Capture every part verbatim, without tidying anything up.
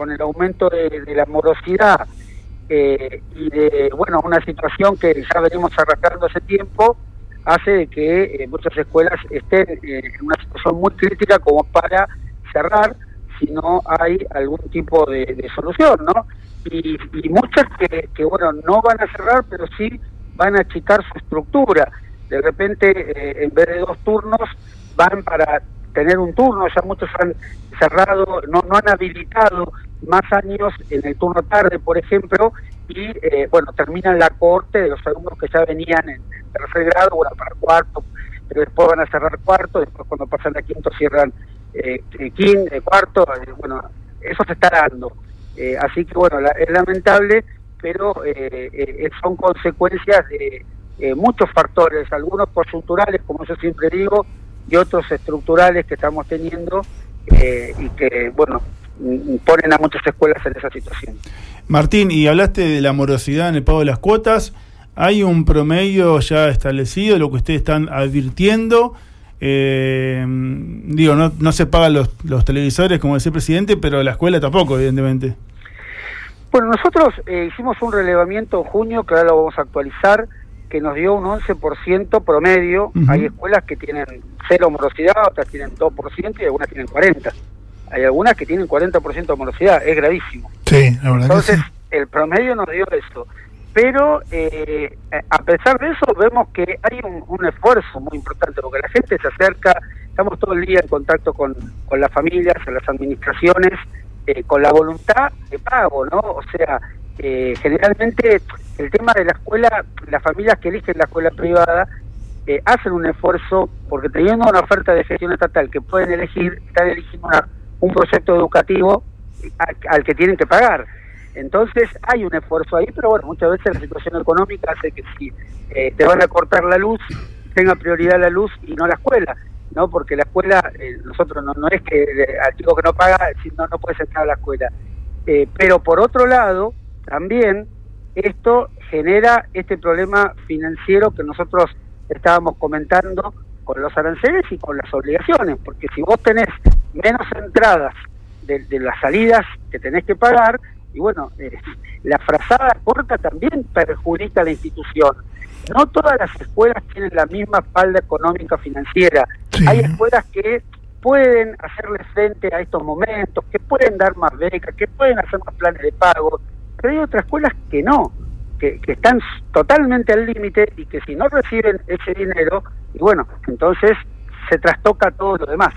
con el aumento de, de la morosidad eh, y de, bueno, una situación que ya venimos arrastrando hace tiempo, hace de que eh, muchas escuelas estén eh, en una situación muy crítica como para cerrar si no hay algún tipo de, de solución, ¿no? Y, y muchas que, que, bueno, no van a cerrar, pero sí van a achicar su estructura. De repente, eh, en vez de dos turnos, van para tener un turno. Ya muchos han cerrado, no, no han habilitado más años en el turno tarde, por ejemplo, y, eh, bueno, terminan la cohorte de los alumnos que ya venían en, en tercer grado, bueno, para cuarto, pero después van a cerrar cuarto, después cuando pasan a quinto cierran eh, quinto, cuarto, eh, bueno, eso se está dando. Eh, así que, bueno, la, es lamentable, pero eh, eh, son consecuencias de eh, muchos factores, algunos coyunturales, como yo siempre digo, y otros estructurales que estamos teniendo eh, y que, bueno, ponen a muchas escuelas en esa situación. Martín, y hablaste de la morosidad en el pago de las cuotas. ¿Hay un promedio ya establecido, lo que ustedes están advirtiendo? Eh, digo, no, no se pagan los, los televisores, como decía el presidente, pero la escuela tampoco, evidentemente. Bueno, nosotros eh, hicimos un relevamiento en junio, que ahora lo vamos a actualizar, que nos dio un once por ciento promedio. Uh-huh. Hay escuelas que tienen cero morosidad, otras tienen dos por ciento y algunas tienen cuarenta por ciento. Hay algunas que tienen cuarenta por ciento de morosidad, es gravísimo. Sí, la verdad. Entonces, que sí. El promedio nos dio eso. Pero, eh, a pesar de eso, vemos que hay un, un esfuerzo muy importante, porque la gente se acerca, estamos todo el día en contacto con, con las familias, con las administraciones, eh, con la voluntad de pago, ¿no? O sea, eh, generalmente el tema de la escuela, las familias que eligen la escuela privada, eh, hacen un esfuerzo, porque teniendo una oferta de gestión estatal que pueden elegir, están eligiendo una, un proyecto educativo a, al que tienen que pagar. Entonces hay un esfuerzo ahí, pero bueno, muchas veces la situación económica hace que si eh, te van a cortar la luz, tenga prioridad la luz y no la escuela, ¿no? Porque la escuela, eh, nosotros no, no es que eh, al chico que no paga, si no, no puedes entrar a la escuela. Eh, pero por otro lado, también esto genera este problema financiero que nosotros estábamos comentando con los aranceles y con las obligaciones, porque si vos tenés menos entradas de, de las salidas que tenés que pagar, y bueno, eh, la frazada corta también perjudica a la institución. No todas las escuelas tienen la misma espalda económica financiera. Sí. Hay escuelas que pueden hacerle frente a estos momentos, que pueden dar más becas, que pueden hacer más planes de pago, pero hay otras escuelas que no, que, que están totalmente al límite y que si no reciben ese dinero, y bueno, entonces se trastoca todo lo demás.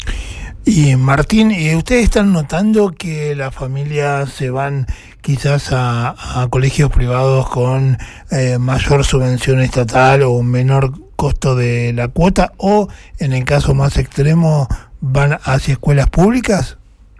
Y Martín, ¿ustedes están notando que las familias se van quizás a, a colegios privados con eh, mayor subvención estatal o un menor costo de la cuota, o en el caso más extremo van hacia escuelas públicas?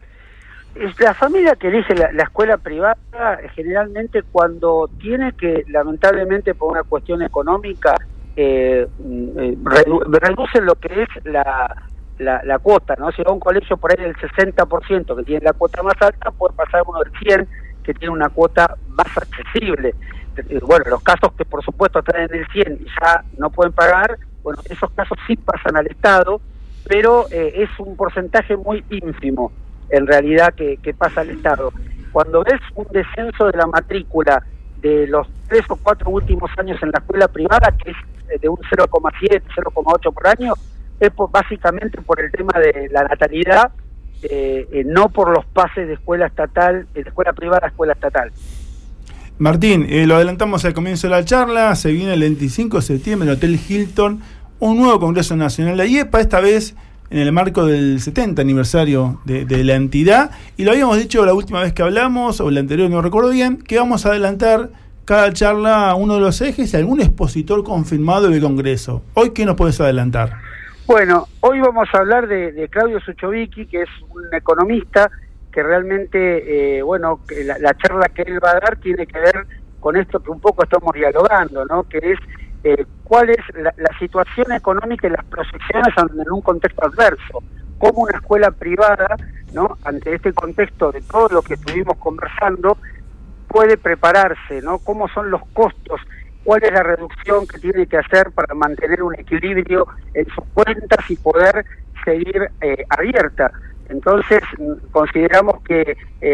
La familia que elige la, la escuela privada generalmente cuando tiene que, lamentablemente por una cuestión económica, eh, eh, redu reduce lo que es la... La, la cuota, ¿no? Si va a un colegio por ahí del sesenta por ciento que tiene la cuota más alta, puede pasar uno del cien por ciento que tiene una cuota más accesible. Bueno, los casos que por supuesto están en el cien y ya no pueden pagar, bueno, esos casos sí pasan al Estado, pero eh, es un porcentaje muy ínfimo en realidad que, que pasa al Estado. Cuando ves un descenso de la matrícula de los tres o cuatro últimos años en la escuela privada, que es de un cero coma siete, cero coma ocho por año, es por, básicamente por el tema de la natalidad, eh, eh, no por los pases de escuela estatal, de escuela privada a escuela estatal. Martín, eh, lo adelantamos al comienzo de la charla, se viene el veinticinco de septiembre en el Hotel Hilton, un nuevo Congreso Nacional de IEPA, esta vez en el marco del setenta aniversario de, de la entidad, y lo habíamos dicho la última vez que hablamos, o la anterior no recuerdo bien, que vamos a adelantar cada charla a uno de los ejes y algún expositor confirmado del Congreso. ¿Hoy qué nos puedes adelantar? Bueno, hoy vamos a hablar de, de Claudio Suchovicki, que es un economista que realmente, eh, bueno, que la, la charla que él va a dar tiene que ver con esto que un poco estamos dialogando, ¿no? Que es eh, cuál es la, la situación económica y las proyecciones en un contexto adverso. Cómo una escuela privada, ¿no? Ante este contexto de todo lo que estuvimos conversando, puede prepararse, ¿no? Cómo son los costos, cuál es la reducción que tiene que hacer para mantener un equilibrio en sus cuentas y poder seguir eh, abierta. Entonces, consideramos que eh,